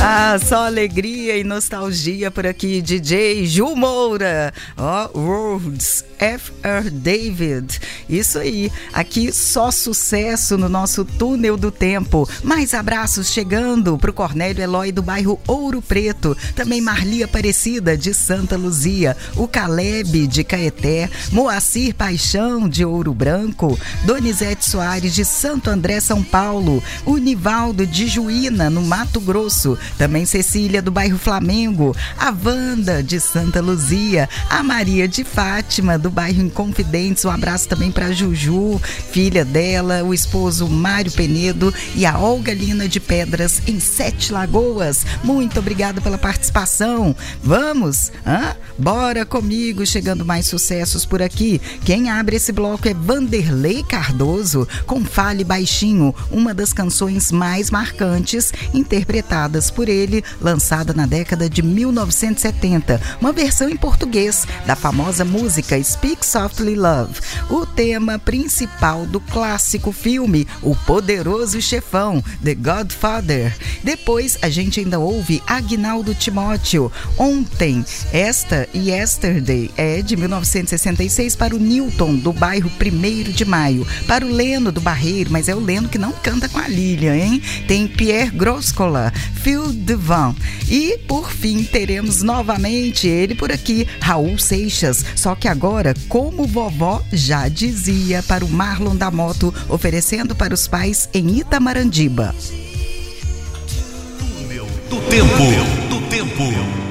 Ah, só alegria e nostalgia por aqui, DJ Ju Moura. Words, F.R. David. Isso aí, aqui só sucesso no nosso túnel do tempo. Mais abraços chegando pro Cornélio Eloy do bairro Ouro Preto. Também Marli Aparecida de Santa Luzia. O Caleb de Caeté. Moacir Paixão de Ouro Branco. Donizete Soares de Santo André, São Paulo. O Nivaldo de Juína, no Mato Grosso. Também Cecília do bairro Flamengo. A Wanda de Santa Luzia. A Maria de Fátima do bairro Inconfidentes. Um abraço também para Juju, filha dela, o esposo Mário Penedo e a Olga Lina de Pedras em Sete Lagoas. Muito obrigada pela participação. Vamos? Bora comigo, chegando mais sucessos por aqui. Quem abre esse bloco é Vanderlei Cardoso com Fale Baixinho, uma das canções mais marcantes interpretadas por ele, lançada na década de 1970, uma versão em português da famosa música Speak Softly Love, o tema principal do clássico filme O Poderoso Chefão, The Godfather. Depois a gente ainda ouve Aguinaldo Timóteo, Ontem, Esta e Yesterday, é de 1966, para o Newton do bairro 1º de Maio, para o Leno do Barreiro, mas é o Leno que não canta com a Lilian, hein? Tem Pierre Groscola, Phil Devant. E, por fim, teremos novamente ele por aqui, Raul Seixas, só que agora, como vovó já dizia, para o Marlon da Moto, oferecendo para os pais em Itamarandiba. Túnel do Tempo.